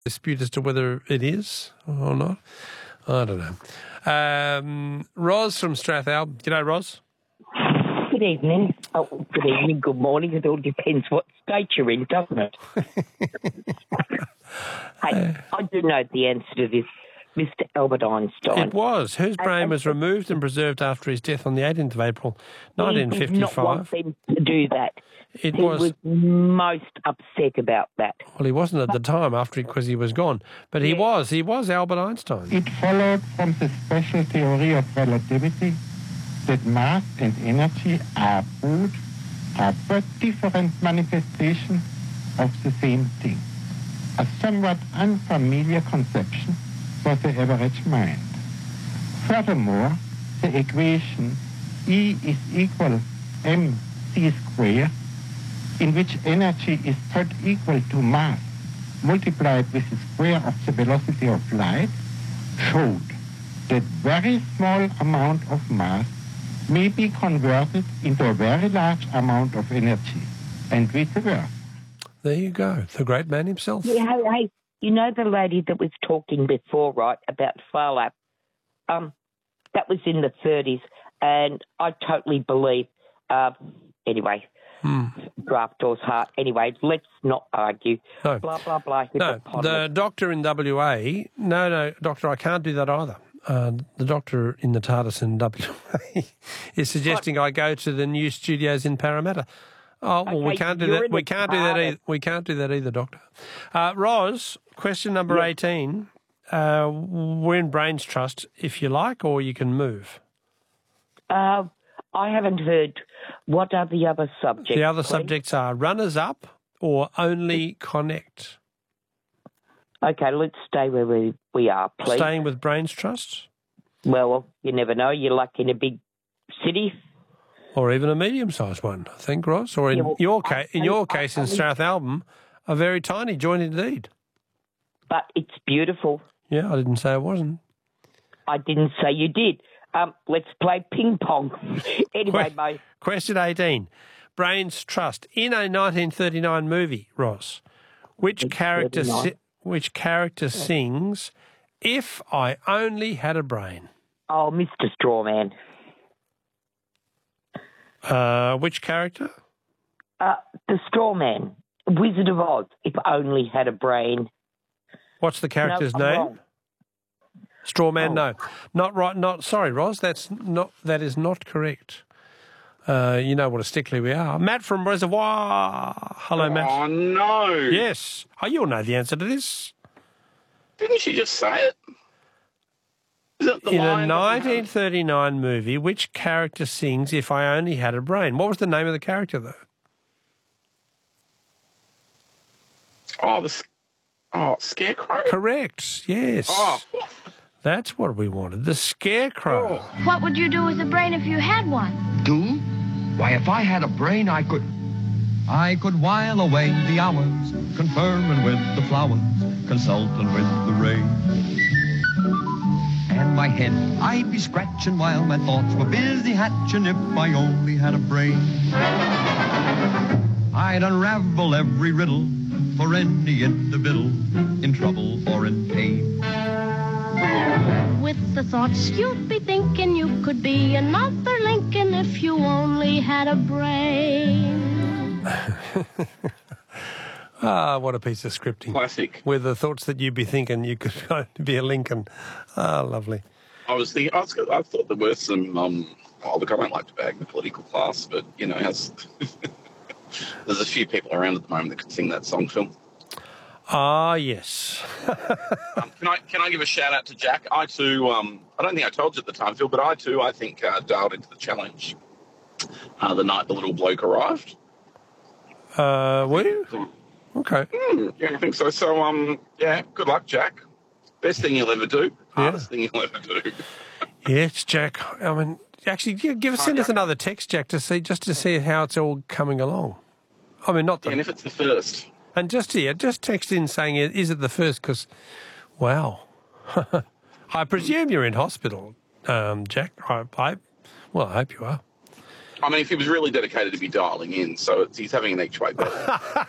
dispute as to whether it is or not. I don't know. Ros from Strathalbyn. G'day, Ros. Good evening. Oh, good evening, good morning. It all depends what state you're in, doesn't it? Hey, I do know the answer to this, Mr. Albert Einstein. It was. Whose brain was removed and preserved after his death on the 18th of April, 1955? He did not want them to do that. He was most upset about that. Well, he wasn't at the time because he was gone. But he was. He was Albert Einstein. It followed from the special theory of relativity that mass and energy are but different manifestations of the same thing. A somewhat unfamiliar conception for the average mind. Furthermore, the equation E is equal mc squared, in which energy is thought equal to mass multiplied with the square of the velocity of light, showed that very small amount of mass may be converted into a very large amount of energy, and vice versa. There you go, the great man himself. Yeah, hey, you know the lady that was talking before, right, about Phar-Lap? That was in the 30s, and I totally believe, anyway, draft door's heart. Anyway, let's not argue. No. Blah, blah, blah. No, the doctor in WA, no, doctor, I can't do that either. The doctor in the TARDIS in WA is suggesting I go to the new studios in Parramatta. Oh, well, we can't do that. We can't do that either. We can't do that either, Doctor. Ros, question number 18. We're in Brains Trust, if you like, or you can move. I haven't heard. What are the other subjects? The other subjects are runners-up or only connect. Okay, let's stay where we are, please. Staying with Brains Trust? Well, you never know. You're like in a big city. Or even a medium-sized one, I think, Ross. Or in your case, in Strathalbyn, a very tiny joint indeed. But it's beautiful. Yeah, I didn't say it wasn't. I didn't say you did. Let's play ping pong. Anyway, mate. Question 18. Brains Trust. In a 1939 movie, Ross, which character sings "If I Only Had a Brain"? Oh, Mr. Strawman. Which character? The Strawman, Wizard of Oz. If I only had a brain. What's the character's name? Wrong. Strawman. No, not right. Sorry, Ros. That is not correct. You know what a stickler we are. Matt from Reservoir. Hello, Matt. Oh no. Yes. Oh, you'll know the answer to this. Didn't she just say it? Is it the In a line 1939 movie, which character sings "If I Only Had a Brain"? What was the name of the character, though? Scarecrow? Correct, yes. Oh. That's what we wanted, the Scarecrow. What would you do with a brain if you had one? Do? Why, if I had a brain, I could while away the hours, conferring with the flowers, consulting with the rain. And my head I'd be scratching while my thoughts were busy hatching if I only had a brain. I'd unravel every riddle for any individual in trouble or in pain. With the thoughts you'd be thinking you could be another Lincoln if you only had a brain. What a piece of scripting. Classic. With the thoughts that you'd be thinking you could be a Lincoln. Lovely. I thought there were some, look, I don't like to bag the political class, but, you know, there's a few people around at the moment that could sing that song, Phil. Ah, yes. Can I give a shout out to Jack? I too, I don't think I told you at the time, Phil, but I think dialed into the challenge the night the little bloke arrived. Were you? Okay. Yeah, I think so. So, good luck, Jack. Best thing you'll ever do. Hardest thing you'll ever do. Yes, Jack. I mean, actually, send us another text, Jack, to see how it's all coming along. I mean, not the... And if it's the first... And just text in saying, is it the first? Because, wow. I presume you're in hospital, Jack. I hope you are. I mean, if he was really dedicated to be dialing in, so he's having an each-way bet.